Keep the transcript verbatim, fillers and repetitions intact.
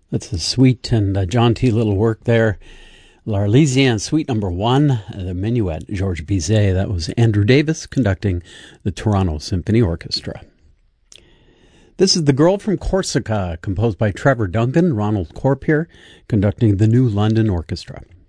That's a sweet and uh, jaunty little work there. L'Arlésienne Suite Number One, the Minuet, Georges Bizet. That was Andrew Davis conducting the Toronto Symphony Orchestra. This is The Girl from Corsica, composed by Trevor Duncan, Ronald Corp here, conducting the New London Orchestra.